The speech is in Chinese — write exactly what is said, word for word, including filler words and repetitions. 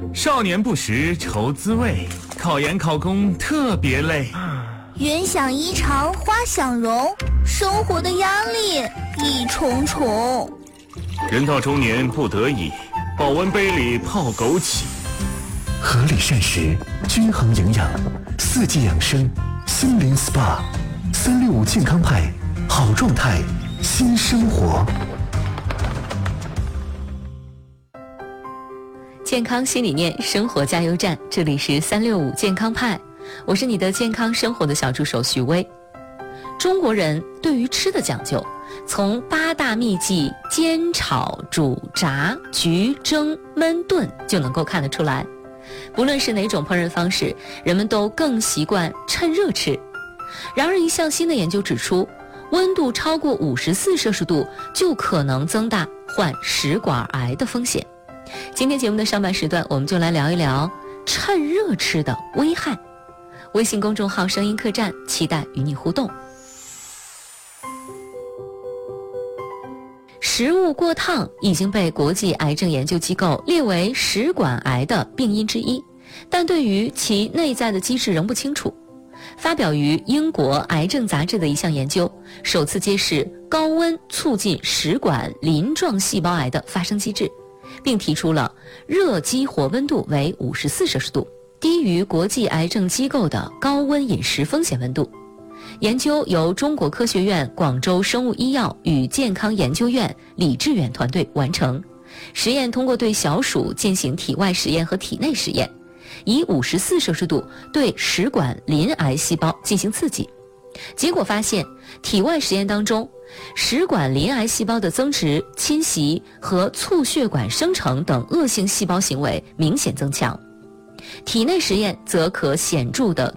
少年不识愁滋味，考研考公特别累。 云想衣裳花想容，生活的压力一重重。 人到中年不得已，保温杯里泡枸杞。 合理膳食，均衡营养，四季养生，心灵 S P A， 三六五健康派，好状态，新生活。 健康新理念，生活加油站，这里是三六五健康派，我是你的健康生活的小助手徐薇。中国人对于吃的讲究，从八大秘技煎炒煮炸焗蒸焖炖就能够看得出来。不论是哪种烹饪方式，人们都更习惯趁热吃。然而一项新的研究指出，温度超过五十四摄氏度就可能增大患食管癌的风险。今天节目的上半时段，我们就来聊一聊趁热吃的危害。微信公众号声音客栈，期待与你互动。食物过烫已经被国际癌症研究机构列为食管癌的病因之一，但对于其内在的机制仍不清楚。发表于英国癌症杂志的一项研究，首次揭示高温促进食管鳞状细胞癌的发生机制，并提出了热激活温度为五十四摄氏度，低于国际癌症机构的高温饮食风险温度。研究由中国科学院广州生物医药与健康研究院李志远团队完成。实验通过对小鼠进行体外实验和体内实验，以五十四摄氏度对食管鳞癌细胞进行刺激。结果发现，体外实验当中，食管鳞癌细胞的增殖、侵袭和促血管生成等恶性细胞行为明显增强。体内实验则可显著地